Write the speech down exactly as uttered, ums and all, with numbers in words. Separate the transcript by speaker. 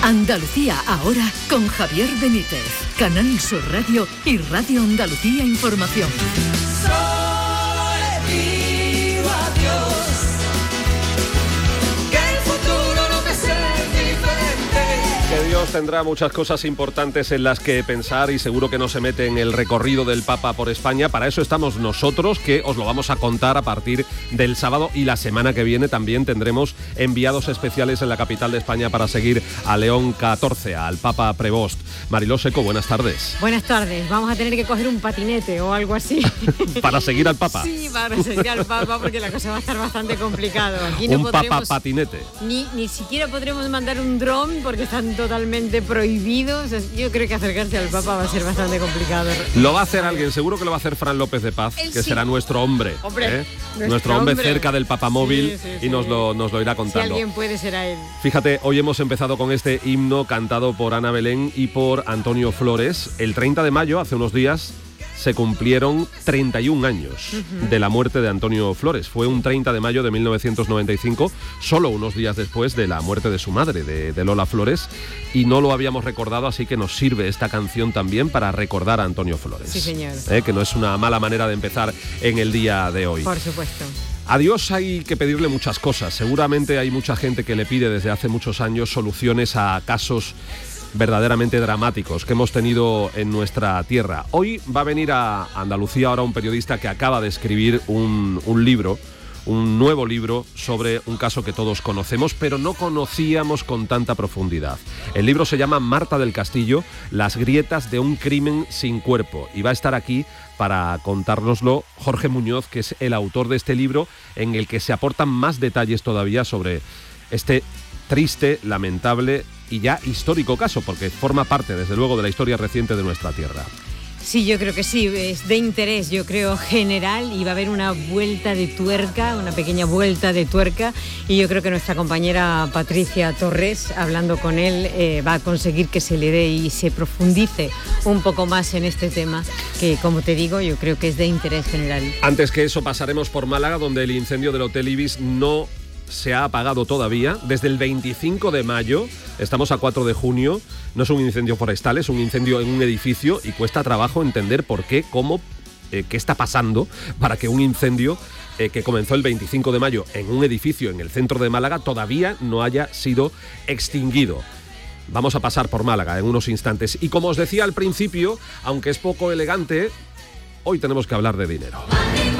Speaker 1: Andalucía ahora con Javier Benítez, Canal Sur Radio y Radio Andalucía Información.
Speaker 2: Solo le digo adiós, que el futuro no me sea diferente.
Speaker 3: Que Dios tendrá muchas cosas importantes en las que pensar y seguro que no se mete en el recorrido del Papa por España. Para eso estamos nosotros, que os lo vamos a contar a partir del sábado, y la semana que viene también tendremos enviados especiales en la capital de España para seguir a León catorce, al Papa Prevost. Mariló Seco, buenas tardes.
Speaker 4: Buenas tardes. Vamos a tener que coger un patinete o algo así.
Speaker 3: ¿Para seguir al Papa?
Speaker 4: Sí, para seguir al Papa, porque la cosa va a estar bastante complicado. Aquí no
Speaker 3: un
Speaker 4: podremos,
Speaker 3: Papa patinete.
Speaker 4: Ni, ni siquiera podremos mandar un dron porque están totalmente prohibidos. Yo creo que acercarse al Papa va a ser bastante complicado.
Speaker 3: Lo va a hacer alguien, seguro que lo va a hacer Fran López de Paz,
Speaker 4: Él
Speaker 3: que
Speaker 4: sí.
Speaker 3: será nuestro hombre.
Speaker 4: Hombre,
Speaker 3: ¿eh?
Speaker 4: nuestro,
Speaker 3: nuestro hombre,
Speaker 4: hombre
Speaker 3: cerca del papamóvil,
Speaker 4: sí, sí,
Speaker 3: y
Speaker 4: sí.
Speaker 3: nos lo, nos lo irá contando.
Speaker 4: Si alguien puede, será él.
Speaker 3: Fíjate, hoy hemos empezado con este himno cantado por Ana Belén y por Antonio Flores. El treinta de mayo, hace unos días, se cumplieron treinta y un años uh-huh. de la muerte de Antonio Flores. Fue un treinta de mayo de mil novecientos noventa y cinco, solo unos días después de la muerte de su madre, de, de Lola Flores, y no lo habíamos recordado, así que nos sirve esta canción también para recordar a Antonio Flores.
Speaker 4: Sí, señor.
Speaker 3: ¿Eh? Que no es una mala manera de empezar en el día de hoy.
Speaker 4: Por supuesto.
Speaker 3: A Dios hay que pedirle muchas cosas. Seguramente hay mucha gente que le pide desde hace muchos años soluciones a casos verdaderamente dramáticos que hemos tenido en nuestra tierra. Hoy va a venir a Andalucía ahora un periodista que acaba de escribir un, un libro, un nuevo libro sobre un caso que todos conocemos, pero no conocíamos con tanta profundidad. El libro se llama Marta del Castillo, las grietas de un crimen sin cuerpo, y va a estar aquí para contárnoslo Jorge Muñoz, que es el autor de este libro, en el que se aportan más detalles todavía sobre este triste, lamentable y ya histórico caso, porque forma parte, desde luego, de la historia reciente de nuestra tierra.
Speaker 4: Sí, yo creo que sí, es de interés, yo creo, general, y va a haber una vuelta de tuerca, una pequeña vuelta de tuerca, y yo creo que nuestra compañera Patricia Torres, hablando con él, eh, va a conseguir que se le dé y se profundice un poco más en este tema, que, como te digo, yo creo que es de interés general.
Speaker 3: Antes que eso, pasaremos por Málaga, donde el incendio del Hotel Ibis no se ha apagado todavía. Desde el veinticinco de mayo, estamos a cuatro de junio, no es un incendio forestal, es un incendio en un edificio, y cuesta trabajo entender por qué, cómo, eh, qué está pasando para que un incendio eh, que comenzó el veinticinco de mayo en un edificio en el centro de Málaga todavía no haya sido extinguido. Vamos a pasar por Málaga en unos instantes. Y como os decía al principio, aunque es poco elegante, hoy tenemos que hablar de dinero.